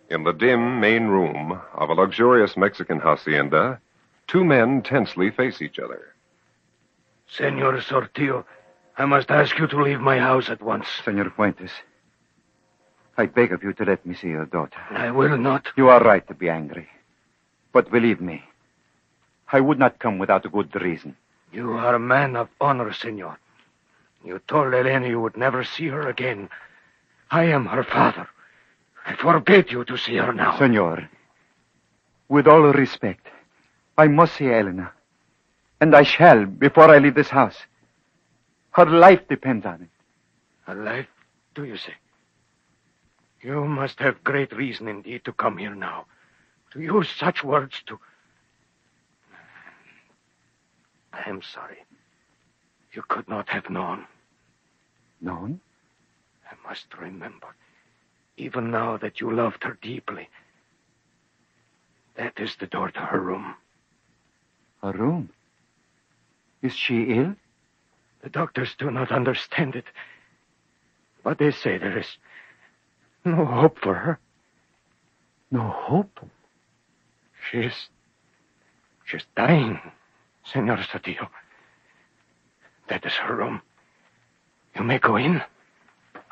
In the dim main room of a luxurious Mexican hacienda, two men tensely face each other. Senor Sortillo, I must ask you to leave my house at once. Senor Fuentes, I beg of you to let me see your daughter. I will not. You are right to be angry. But believe me, I would not come without a good reason. You are a man of honor, senor. You told Elena you would never see her again. I am her father. I forbid you to see her now. Senor, with all respect, I must see Elena. And I shall before I leave this house. Her life depends on it. Her life, do you say? You must have great reason indeed to come here now. To use such words to... I am sorry. You could not have known. Known? I must remember, even now, that you loved her deeply. That is the door to her room. Her room? Is she ill? The doctors do not understand it. But they say there is no hope for her. No hope? She's dying, Senor Sortillo. That is her room. You may go in.